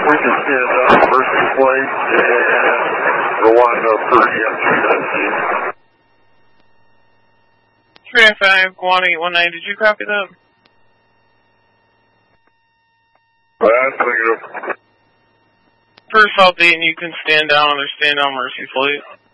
We can stand up Mercy Plate and Rwanda 30 395 Guana 819, did you copy that? That's negative. First, I'll date and you can stand down or stand down Mercy Plate.